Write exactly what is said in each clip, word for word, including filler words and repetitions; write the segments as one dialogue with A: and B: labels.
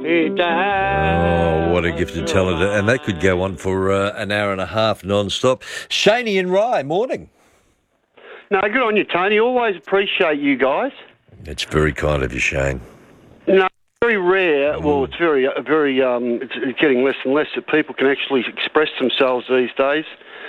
A: Oh, what a gifted talent. And that could go on for uh, an hour and a half non-stop. Shaney and Rye, morning.
B: No, good on you, Tony. Always appreciate you guys.
A: It's very kind of you, Shane.
B: No, very rare. Mm. Well, it's very, uh, very. Um, it's, it's getting less and less that people can actually express themselves these days,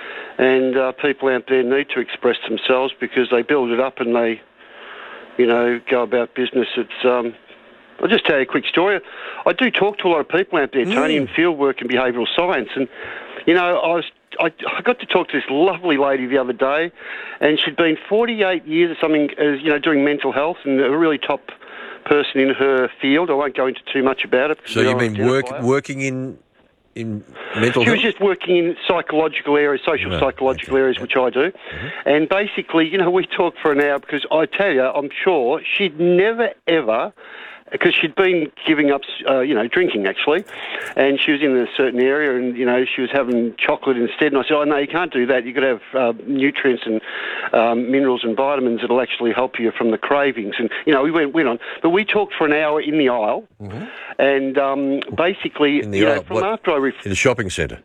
B: and uh, people out there need to express themselves because they build it up and they, you know, go about business. It's. Um, I'll just tell you a quick story. I do talk to a lot of people out there, Tony, mm. in field work and behavioural science, and you know, I was. I, I got to talk to this lovely lady the other day, and she'd been forty-eight years or something, as you know, doing mental health, and a really top person in her field. I won't go into too much about it.
A: So you mean work, working in in mental
B: she
A: health?
B: She was just working in psychological areas, social no, psychological okay. areas, which I do. Mm-hmm. And basically, you know, we talked for an hour because I tell you, I'm sure she'd never ever. Because she'd been giving up, uh, you know, drinking actually, and she was in a certain area, and you know, she was having chocolate instead. And I said, "Oh no, you can't do that. You've got to have uh, nutrients and um, minerals and vitamins that'll actually help you from the cravings." And you know, we went went on, but we talked for an hour in the aisle, mm-hmm. and um, basically,
A: in the
B: you
A: aisle,
B: know, from
A: what,
B: after I ref-
A: in the shopping centre.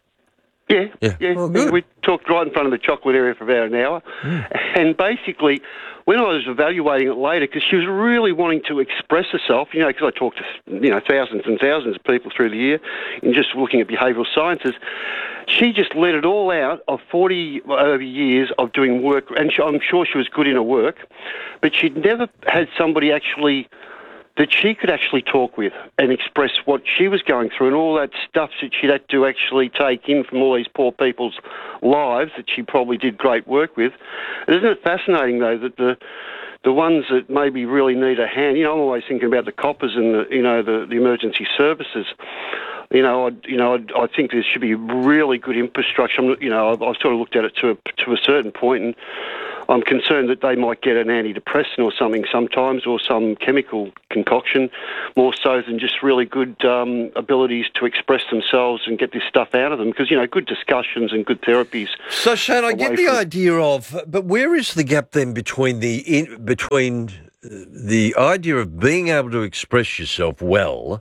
B: Yeah,
A: yeah,
B: yeah.
A: Oh, good.
B: We talked right in front of the chocolate area for about an hour, mm. and basically, when I was evaluating it later, because she was really wanting to express herself, you know, because I talked to you know thousands and thousands of people through the year, in just looking at behavioural sciences, she just let it all out of forty over years of doing work, and she, I'm sure she was good in her work, but she'd never had somebody actually. That she could actually talk with and express what she was going through and all that stuff that she'd had to actually take in from all these poor people's lives that she probably did great work with. And isn't it fascinating, though, that the the ones that maybe really need a hand, you know, I'm always thinking about the coppers and, the, you know, the, the emergency services. You know, I, you know, I, I think there should be really good infrastructure. I'm, you know, I've, I've sort of looked at it to a, to a certain point, and I'm concerned that they might get an antidepressant or something sometimes, or some chemical concoction, more so than just really good um, abilities to express themselves and get this stuff out of them. Because, you know, good discussions and good therapies.
A: So, Shane, I get the from... idea of, but where is the gap then between the in, between the idea of being able to express yourself well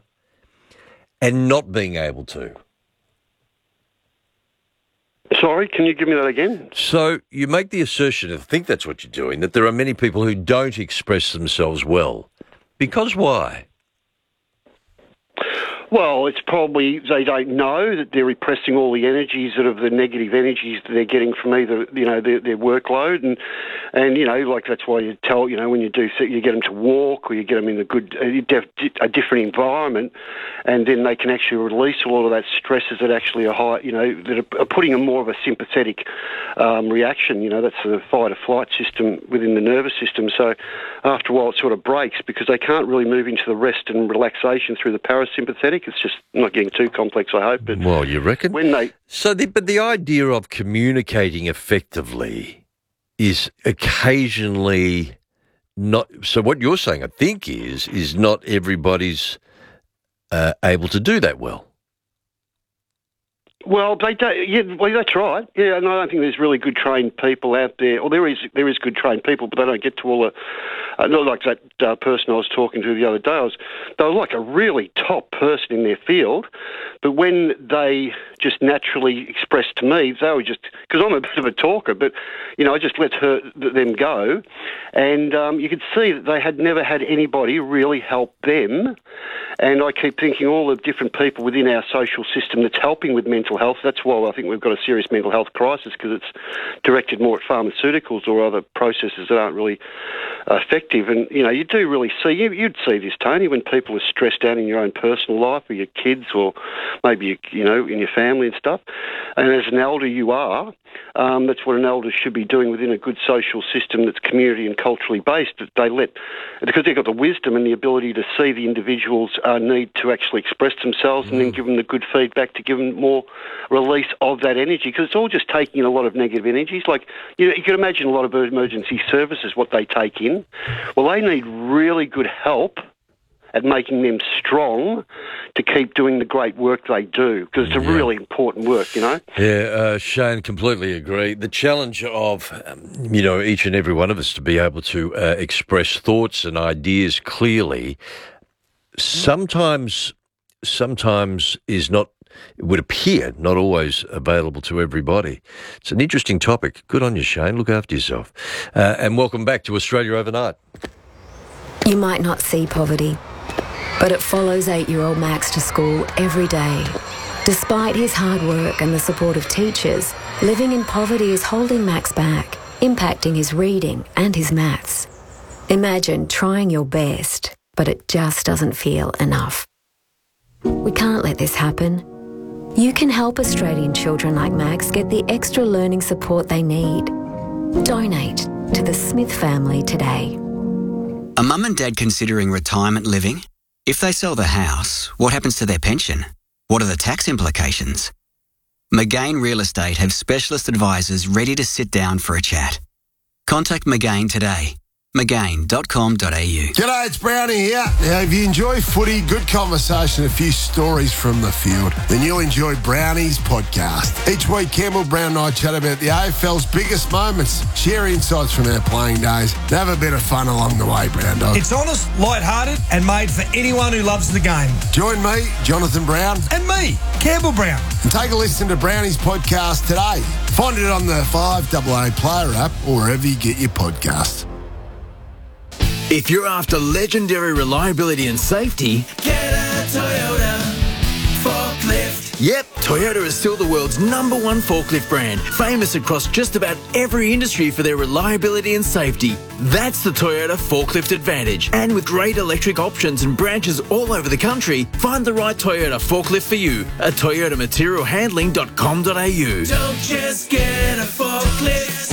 A: and not being able to?
B: Sorry, can you give me that again?
A: So you make the assertion, I think that's what you're doing, that there are many people who don't express themselves well. Because why?
B: Well, it's probably they don't know that they're repressing all the energies that are the negative energies that they're getting from either, you know, their, their workload. And, and, you know, like that's why you tell, you know, when you do, you get them to walk or you get them in a good, a different environment, and then they can actually release a lot of that stresses that actually are high, you know, that are putting them more of a sympathetic um, reaction. You know, that's the fight or flight system within the nervous system. So after a while it sort of breaks because they can't really move into the rest and relaxation through the parasympathetic. It's just not getting too complex, I hope. But
A: well, you reckon?
B: When they
A: so, the, but the idea of communicating effectively is occasionally not. So, what you're saying, I think, is is not everybody's uh, able to do that well.
B: Well, they don't. Yeah, well, that's right. Yeah, and I don't think there's really good trained people out there. Or there is, there is good trained people, but they don't get to all the. Uh, not like that uh, person I was talking to the other day. I was, they were like a really top person in their field, but when they just naturally expressed to me, they were just because I'm a bit of a talker, but you know, I just let her them go, and um, you could see that they had never had anybody really help them. And I keep thinking all the different people within our social system that's helping with mental health. That's why I think we've got a serious mental health crisis, because it's directed more at pharmaceuticals or other processes that aren't really effective. And, you know, you do really see, you, you'd see this, Tony, when people are stressed out in your own personal life or your kids or maybe, you know, in your family and stuff. And as an elder you are, um, that's what an elder should be doing within a good social system that's community and culturally based. That they let, because they've got the wisdom and the ability to see the individuals uh, need to actually express themselves, mm. and then give them the good feedback to give them more release of that energy, because it's all just taking in a lot of negative energies. Like, you know, you can imagine a lot of emergency services, what they take in. Well, they need really good help at making them strong to keep doing the great work they do, because it's a yeah. really important work, you know?
A: Yeah, uh, Shane, completely agree. The challenge of, um, you know, each and every one of us to be able to uh, express thoughts and ideas clearly, sometimes, sometimes is not, it would appear, not always available to everybody. It's an interesting topic. Good on you, Shane. Look after yourself. Uh, and welcome back to Australia Overnight.
C: You might not see poverty, but it follows eight-year-old Max to school every day. Despite his hard work and the support of teachers, living in poverty is holding Max back, impacting his reading and his maths. Imagine trying your best, but it just doesn't feel enough. We can't let this happen. You can help Australian children like Max get the extra learning support they need. Donate to the Smith family today.
D: Are mum and dad considering retirement living? If they sell the house, what happens to their pension? What are the tax implications? McGain Real Estate have specialist advisors ready to sit down for a chat. Contact McGain today. McGain dot com dot a u.
E: G'day, it's Brownie here. Now, if you enjoy footy, good conversation, a few stories from the field, then you'll enjoy Brownie's podcast. Each week, Campbell, Brown and I chat about the A F L's biggest moments, share insights from our playing days, and have a bit of fun along the way, Brown Dog.
F: It's honest, light-hearted, and made for anyone who loves the game.
E: Join me, Jonathan Brown.
F: And me, Campbell Brown.
E: And take a listen to Brownie's podcast today. Find it on the five A A Player app or wherever you get your podcasts.
G: If you're after legendary reliability and safety,
H: get a Toyota forklift.
G: Yep, Toyota is still the world's number one forklift brand, famous across just about every industry for their reliability and safety. That's the Toyota Forklift Advantage. And with great electric options and branches all over the country, find the right Toyota forklift for you at toyota material handling dot com dot a u.
H: Don't just get a forklift,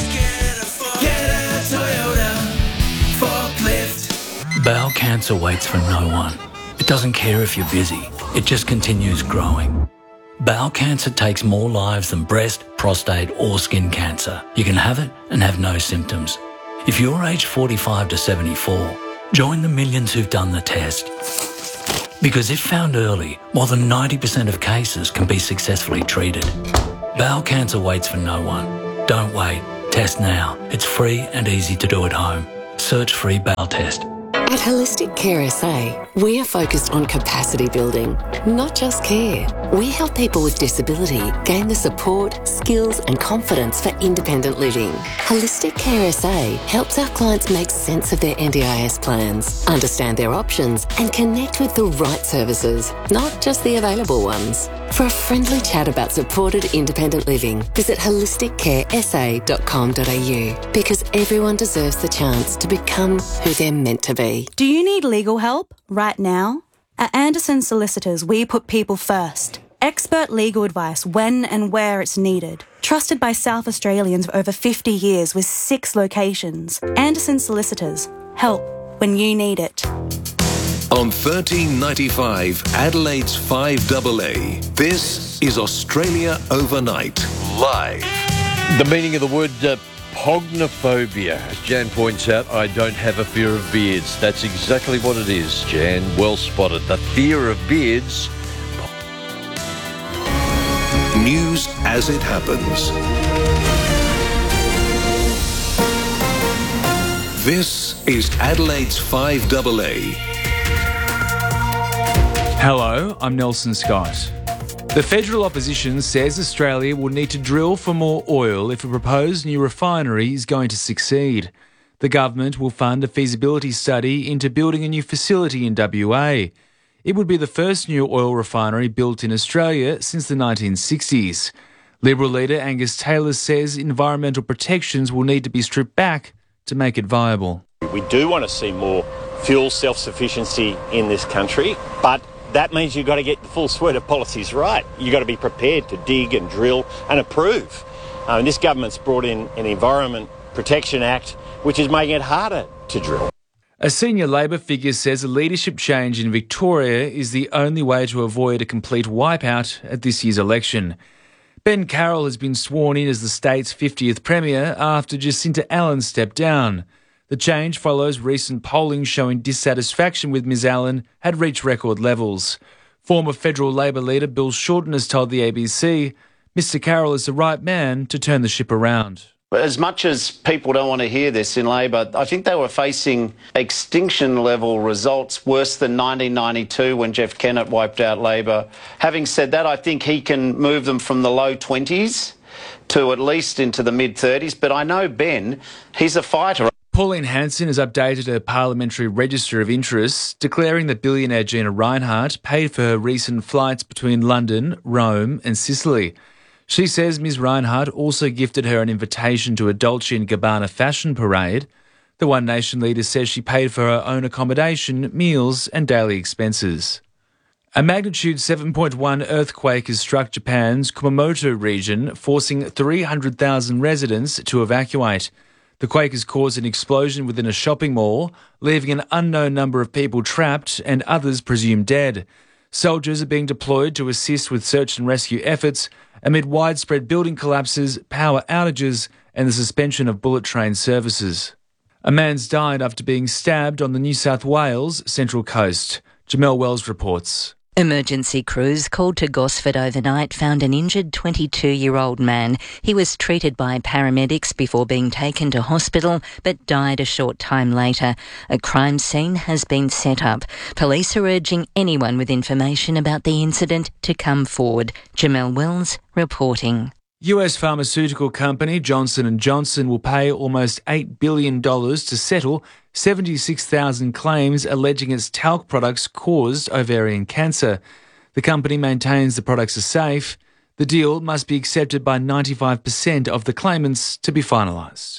H: get a Toyota forklift.
I: Bowel cancer waits for no one. It doesn't care if you're busy. It just continues growing. Bowel cancer takes more lives than breast, prostate or skin cancer. You can have it and have no symptoms. If you're aged forty-five to seventy-four, join the millions who've done the test. Because if found early, more than ninety percent of cases can be successfully treated. Bowel cancer waits for no one. Don't wait. Test now. It's free and easy to do at home. Search free bowel test.
J: At Holistic Care S A, we are focused on capacity building, not just care. We help people with disability gain the support, skills and confidence for independent living. Holistic Care S A helps our clients make sense of their N D I S plans, understand their options and connect with the right services, not just the available ones. For a friendly chat about supported independent living, visit holistic care s a dot com dot a u because everyone deserves the chance to become who they're meant to be.
K: Do you need legal help right now? At Anderson Solicitors, we put people first. Expert legal advice when and where it's needed. Trusted by South Australians for over fifty years with six locations. Anderson Solicitors. Help when you need it.
L: On thirteen ninety-five, Adelaide's five A A, this is Australia Overnight, live.
A: The meaning of the word uh, pognophobia. As Jan points out, I don't have a fear of beards. That's exactly what it is, Jan. Well spotted. The fear of beards.
L: News as it happens. This is Adelaide's five A A.
M: Hello, I'm Nelson Scott. The federal opposition says Australia will need to drill for more oil if a proposed new refinery is going to succeed. The government will fund a feasibility study into building a new facility in W A. It would be the first new oil refinery built in Australia since the nineteen sixties. Liberal leader Angus Taylor says environmental protections will need to be stripped back to make it viable.
N: We do want to see more fuel self-sufficiency in this country, but that means you've got to get the full suite of policies right. You've got to be prepared to dig and drill and approve. Uh, and this government's brought in an Environment Protection Act, which is making it harder to drill.
M: A senior Labor figure says a leadership change in Victoria is the only way to avoid a complete wipeout at this year's election. Ben Carroll has been sworn in as the state's fiftieth Premier after Jacinta Allen stepped down. The change follows recent polling showing dissatisfaction with Miz Allen had reached record levels. Former federal Labor leader Bill Shorten has told the A B C, Mister Carroll is the right man to turn the ship around.
O: As much as people don't want to hear this in Labor, I think they were facing extinction-level results worse than nineteen ninety-two when Jeff Kennett wiped out Labor. Having said that, I think he can move them from the low twenties to at least into the mid-thirties. But I know Ben, he's a fighter.
M: Pauline Hanson has updated her parliamentary register of interests, declaring that billionaire Gina Rinehart paid for her recent flights between London, Rome and Sicily. She says Miz Rinehart also gifted her an invitation to a Dolce and Gabbana fashion parade. The One Nation leader says she paid for her own accommodation, meals and daily expenses. A magnitude seven point one earthquake has struck Japan's Kumamoto region, forcing three hundred thousand residents to evacuate. The quake has caused an explosion within a shopping mall, leaving an unknown number of people trapped and others presumed dead. Soldiers are being deployed to assist with search and rescue efforts amid widespread building collapses, power outages and the suspension of bullet train services. A man's died after being stabbed on the New South Wales Central Coast. Jamelle Wells reports.
P: Emergency crews called to Gosford overnight found an injured twenty-two-year-old man. He was treated by paramedics before being taken to hospital, but died a short time later. A crime scene has been set up. Police are urging anyone with information about the incident to come forward. Jamelle Wells reporting.
M: U S pharmaceutical company Johnson and Johnson will pay almost eight billion dollars to settle seventy-six thousand claims alleging its talc products caused ovarian cancer. The company maintains the products are safe. The deal must be accepted by ninety-five percent of the claimants to be finalised.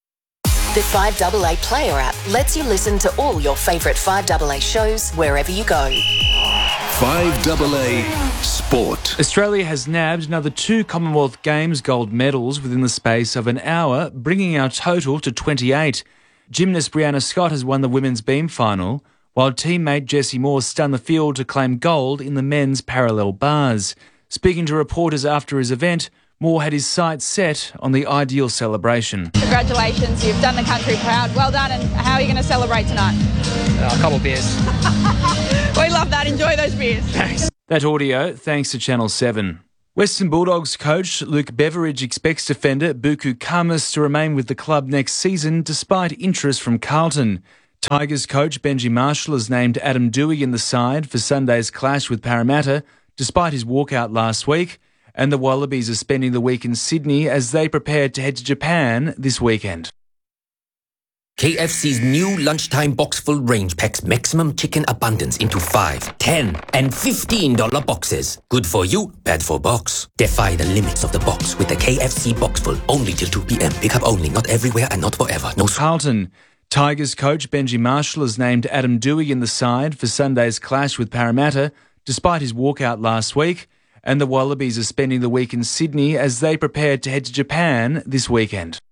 J: The five A A Player app lets you listen to all your favourite five A A shows wherever you go.
L: five A A Sport.
M: Australia has nabbed another two Commonwealth Games gold medals within the space of an hour, bringing our total to twenty-eight. Gymnast Brianna Scott has won the women's beam final, while teammate Jessie Moore stunned the field to claim gold in the men's parallel bars. Speaking to reporters after his event, Moore had his sights set on the ideal celebration.
Q: Congratulations, you've done the country proud. Well done, and how are you going to celebrate tonight?
R: Uh, a couple of beers.
Q: We love that. Enjoy those beers.
M: Thanks. That audio thanks to Channel seven. Western Bulldogs coach Luke Beveridge expects defender Buku Kamas to remain with the club next season despite interest from Carlton. Tigers coach Benji Marshall has named Adam Dewey in the side for Sunday's clash with Parramatta despite his walkout last week, and the Wallabies are spending the week in Sydney as they prepare to head to Japan this weekend.
S: K F C's new lunchtime box full range packs maximum chicken abundance into five, ten, and fifteen dollar boxes. Good for you, bad for box. Defy the limits of the box with the K F C box full only till two p.m. Pick up only, not everywhere and not forever. No.
M: Carlton. Tigers coach Benji Marshall has named Adam Dewey in the side for Sunday's clash with Parramatta despite his walkout last week, and the Wallabies are spending the week in Sydney as they prepare to head to Japan this weekend.